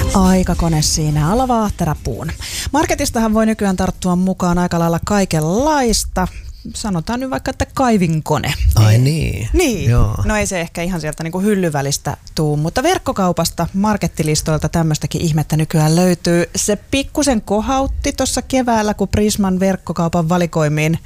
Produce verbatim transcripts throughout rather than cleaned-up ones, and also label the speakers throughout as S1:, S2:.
S1: Aikakone siinä, Alva Ahterapuun. Marketistahan voi nykyään tarttua mukaan aika lailla kaikenlaista. Sanotaan nyt vaikka, että kaivinkone.
S2: Ai ei, niin.
S1: Niin.
S2: Joo.
S1: No ei se ehkä ihan sieltä niinku hyllyvälistä tuu, mutta verkkokaupasta, markettilistoilta tämmöistäkin ihmettä nykyään löytyy. Se pikkusen kohautti tuossa keväällä, kun Prisman verkkokaupan valikoimiin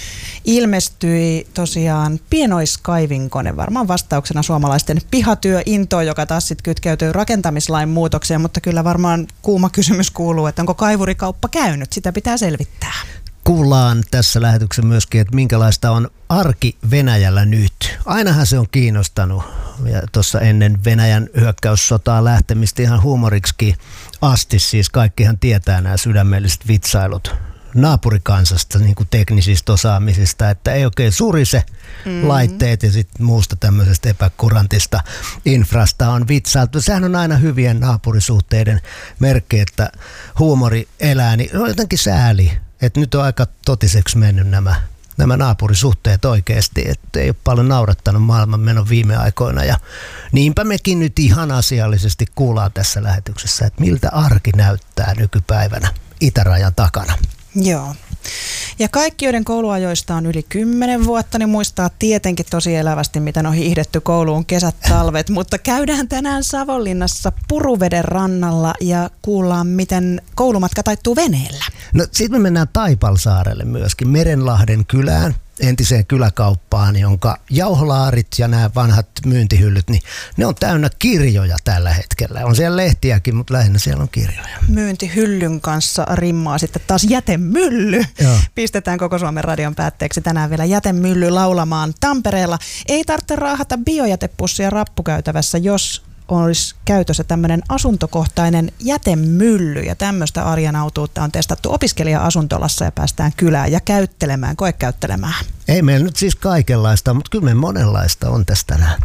S1: ilmestyi tosiaan pienoiskaivinkone, varmaan vastauksena suomalaisten pihatyöintoon, joka taas sitten kytkeytyy rakentamislain muutokseen, mutta kyllä varmaan kuuma kysymys kuuluu, että onko kaivurikauppa käynyt, sitä pitää selvittää.
S2: Kuullaan tässä lähetyksessä myöskin, että minkälaista on arki Venäjällä nyt. Ainahan se on kiinnostanut. Ja tuossa ennen Venäjän hyökkäyssotaa lähtemistä ihan huumoriksikin asti, siis kaikkihan tietää nämä sydämelliset vitsailut naapurikansasta, niin kuin teknisistä osaamisista, että ei oikein surise mm. laitteet ja sitten muusta tämmöisestä epäkurantista infrasta on vitsailtu. Sehän on aina hyvien naapurisuhteiden merkki, että huumori elää, niin on jotenkin sääli, että nyt on aika totiseksi mennyt nämä, nämä naapurisuhteet oikeasti, että ei ole paljon naurattanut maailmanmenon viime aikoina ja niinpä mekin nyt ihan asiallisesti kuullaan tässä lähetyksessä, että miltä arki näyttää nykypäivänä itärajan takana.
S1: Joo. Ja kaikki, joiden kouluajoista on yli kymmenen vuotta, niin muistaa tietenkin tosi elävästi, miten on hiihdetty kouluun kesät, talvet. Mutta käydään tänään Savonlinnassa Puruveden rannalla ja kuullaan, miten koulumatka taittuu veneellä.
S2: No sitten me mennään Taipalsaarelle myöskin, Merenlahden kylään, entiseen kyläkauppaan, jonka jauholaarit ja nämä vanhat myyntihyllyt, niin ne on täynnä kirjoja tällä hetkellä. On siellä lehtiäkin, mutta lähinnä siellä on kirjoja.
S1: Myyntihyllyn kanssa rimmaa sitten taas jätemylly. Joo. Pistetään koko Suomen radion päätteeksi tänään vielä jätemylly laulamaan Tampereella. Ei tarvitse raahata biojätepussia rappukäytävässä, jos olisi käytössä tämmöinen asuntokohtainen jätemylly, ja tämmöistä arjen autuutta on testattu opiskelija-asuntolassa ja päästään kylään ja käyttelemään, koekäyttelemään.
S2: Ei meillä nyt siis kaikenlaista, mutta kyllä me monenlaista on tästä tänään.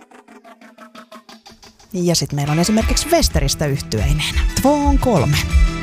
S1: Ja sitten meillä on esimerkiksi Westeristä yhtyeinen. Två on kolme.